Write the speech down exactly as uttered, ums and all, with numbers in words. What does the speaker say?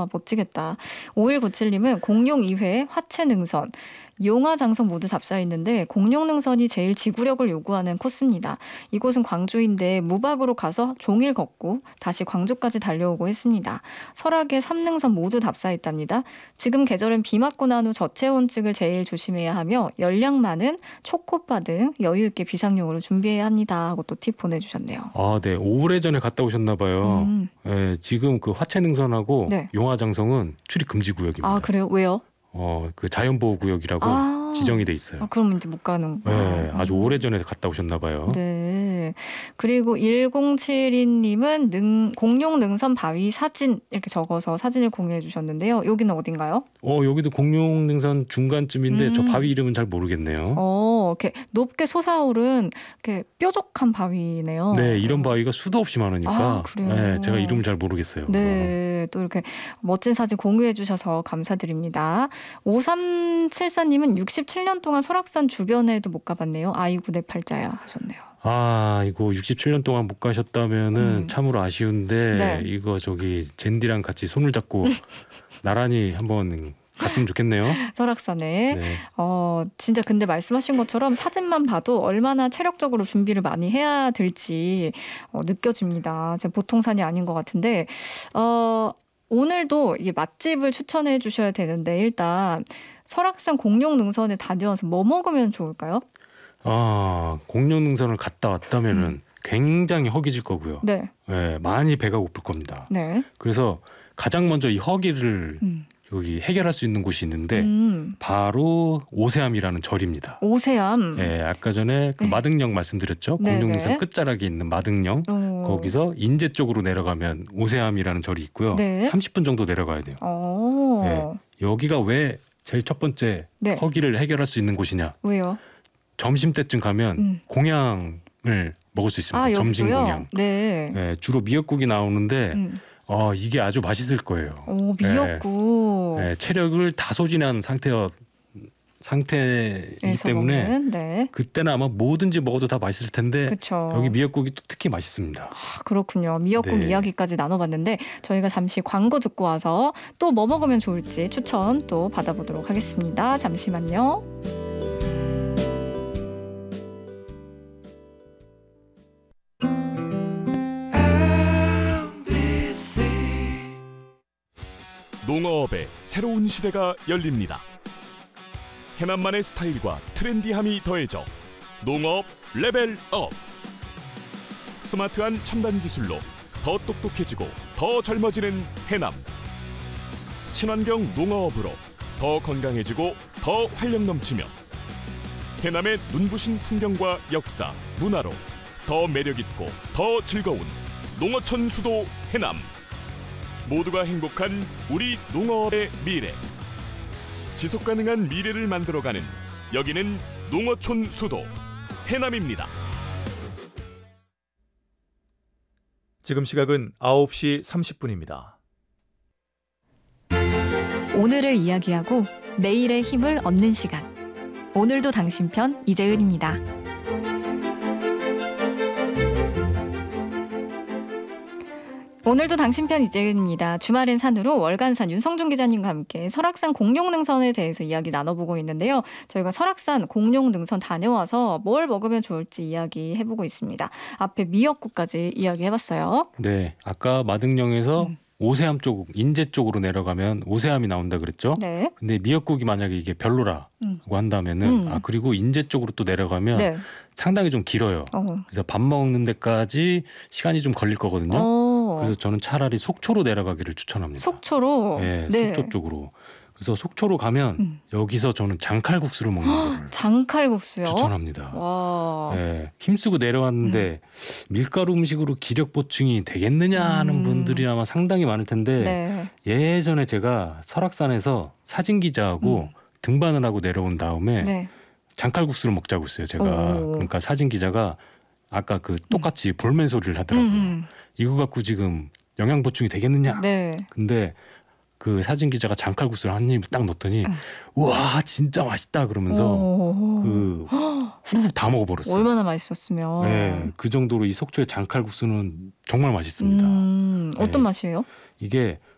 와, 멋지겠다. 오일구칠님은 공룡 이 회 화채 능선. 용화 장성 모두 답사 있는데 공룡 능선이 제일 지구력을 요구하는 코스입니다. 이곳은 광주인데 무박으로 가서 종일 걷고 다시 광주까지 달려오고 했습니다. 설악의 삼 능선 모두 답사 있답니다. 지금 계절은 비 맞고 난 후 저체온증을 제일 조심해야 하며 열량 많은 초코바 등 여유 있게 비상용으로 준비해야 합니다. 하고 또 팁 보내주셨네요. 아, 네. 오래전에 갔다 오셨나 봐요. 음. 네, 지금 그 화채 능선하고 네. 용화 장성은 출입 금지 구역입니다. 아, 그래요? 왜요? 어, 그 자연보호구역이라고 아. 지정이 돼 있어요. 아, 그럼 이제 못 가는 거예요. 네, 아주 오래전에 갔다 오셨나 봐요. 네. 그리고 일공칠이님은 능, 공룡 능선 바위 사진 이렇게 적어서 사진을 공유해 주셨는데요. 여기는 어딘가요? 어, 여기도 공룡 능선 중간쯤인데 음. 저 바위 이름은 잘 모르겠네요. 어, 이렇게 높게 솟아오른 이렇게 뾰족한 바위네요. 네, 이런 바위가 수도 없이 많으니까 아, 그래요? 네, 제가 이름을 잘 모르겠어요. 네, 또 이렇게 멋진 사진 공유해 주셔서 감사드립니다. 오삼칠사님은 육십칠 년 동안 설악산 주변에도 못 가봤네요. 아이고 내 팔자야 하셨네요. 아, 이거 육십칠 년 동안 못 가셨다면은 음. 참으로 아쉬운데 네. 이거 저기 젠디랑 같이 손을 잡고 나란히 한번 갔으면 좋겠네요. 설악산에. 네. 어, 진짜 근데 말씀하신 것처럼 사진만 봐도 얼마나 체력적으로 준비를 많이 해야 될지 어, 느껴집니다. 진짜 보통 산이 아닌 것 같은데 어, 오늘도 이 맛집을 추천해 주셔야 되는데 일단 설악산 공룡 능선에 다녀와서 뭐 먹으면 좋을까요? 아, 공룡 능선을 갔다 왔다면은 음. 굉장히 허기질 거고요. 네. 네, 많이 배가 고플 겁니다. 네. 그래서 가장 먼저 이 허기를 음. 여기 해결할 수 있는 곳이 있는데 음. 바로 오세암이라는 절입니다. 오세암. 네, 아까 전에 그 네. 마등령 말씀드렸죠. 네, 공룡능선 네. 끝자락에 있는 마등령. 어. 거기서 인제 쪽으로 내려가면 오세암이라는 절이 있고요. 네. 삼십 분 정도 내려가야 돼요. 어. 네. 여기가 왜 제일 첫 번째 네. 허기를 해결할 수 있는 곳이냐. 왜요? 점심 때쯤 가면 음. 공양을 먹을 수 있습니다. 아, 점심 여기도요? 공양. 네. 네, 주로 미역국이 나오는데 음. 어, 이게 아주 맛있을 거예요. 오, 미역국. 네, 체력을 다 소진한 상태여 상태이기 에서 때문에 먹는, 네. 그때는 아마 뭐든지 먹어도 다 맛있을 텐데 그렇죠. 여기 미역국이 또 특히 맛있습니다. 아, 그렇군요. 미역국 네. 이야기까지 나눠봤는데 저희가 잠시 광고 듣고 와서 또 뭐 먹으면 좋을지 추천 또 받아보도록 하겠습니다. 잠시만요. 농어업의 새로운 시대가 열립니다. 해남만의 스타일과 트렌디함이 더해져 농어업 레벨업. 스마트한 첨단 기술로 더 똑똑해지고 더 젊어지는 해남. 친환경 농어업으로 더 건강해지고 더 활력 넘치며 해남의 눈부신 풍경과 역사, 문화로 더 매력있고 더 즐거운 농어촌 수도 해남. 모두가 행복한 우리 농어업의 미래. 지속가능한 미래를 만들어가는 여기는 농어촌 수도 해남입니다. 지금 시각은 아홉 시 삼십 분입니다. 오늘을 이야기하고 내일의 힘을 얻는 시간. 오늘도 당신 편 이재은입니다. 오늘도 당신 편 이재은입니다. 주말엔 산으로 월간산 윤성준 기자님과 함께 설악산 공룡능선에 대해서 이야기 나눠보고 있는데요. 저희가 설악산 공룡능선 다녀와서 뭘 먹으면 좋을지 이야기해보고 있습니다. 앞에 미역국까지 이야기해봤어요. 네, 아까 마등령에서 음. 오세암 쪽, 인제 쪽으로 내려가면 오세암이 나온다 그랬죠. 네. 근데 미역국이 만약에 이게 별로라고 음. 한다면은 음. 아 그리고 인제 쪽으로 또 내려가면 네. 상당히 좀 길어요. 어. 그래서 밥 먹는 데까지 시간이 좀 걸릴 거거든요. 어. 그래서 저는 차라리 속초로 내려가기를 추천합니다. 속초로. 네, 네. 속초 쪽으로. 그래서 속초로 가면 음. 여기서 저는 장칼국수를 먹는 거를 장칼국수요? 추천합니다. 와. 네, 힘쓰고 내려왔는데 음. 밀가루 음식으로 기력 보충이 되겠느냐 하는 음. 분들이 아마 상당히 많을 텐데 네. 예전에 제가 설악산에서 사진 기자하고 음. 등반을 하고 내려온 다음에 네. 장칼국수를 먹자고 했어요. 제가. 오. 그러니까 사진 기자가 아까 그 똑같이 음. 볼멘 소리를 하더라고요. 음. 이거 갖고 지금 영양 보충이 되겠느냐. 네. 근데 그 사진 기자가 장칼국수를 한 입 딱 넣더니 음. 와 진짜 맛있다 그러면서 오. 그 후루룩 다 먹어버렸어요. 얼마나 맛있었으면. 네, 그 정도로 이 속초의 장칼국수는 정말 맛있습니다. 음, 어떤 네. 맛이에요? 이게